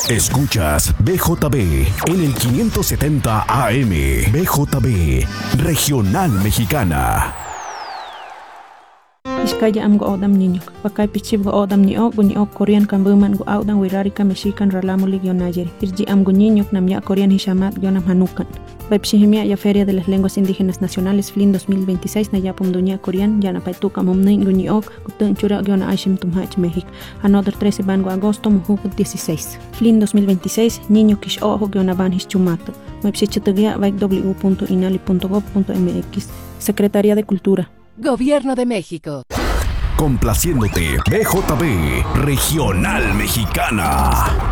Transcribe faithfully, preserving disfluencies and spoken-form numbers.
Escuchas B J B en el quinientos setenta A M. B J B, Regional Mexicana. Iskaya am go odam niño. Pakay pichib go odam ni ok ni ok Korean kan buman go audan wirarika mexican ralamo ligionayeri. Irji am go niño nam ya Korean hishamat gionam hanukan. Baipshihimia ya Feria de las Lenguas Indígenas Nacionales F L I N dos mil veintiséis na ya pumduña Korean ya na paituka mumnin go ni ok gutun chura giona aishim tumhach México. Another trece ban go agosto muhu dieciséis. F L I N dos mil veintiséis niño kish ojo giona ban hischumato. Baipshichatugia baik w punto inali punto gov punto m x. Secretaría de Cultura. Gobierno de México. Complaciéndote, B J B, Regional Mexicana.